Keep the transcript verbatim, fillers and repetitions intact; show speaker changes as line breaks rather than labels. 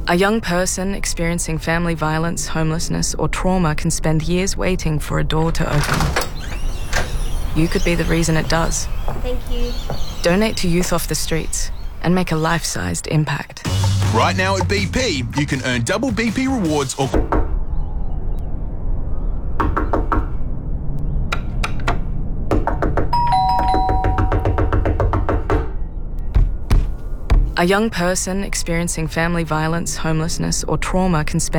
A young person experiencing family violence, homelessness, or trauma can spend years waiting for a door to open. You could be the reason it does.
Thank you.
Donate to Youth Off the Streets and make a life-sized impact.
Right now at B P, you can earn double B P rewards or...
A young person experiencing family violence, homelessness, or trauma can spend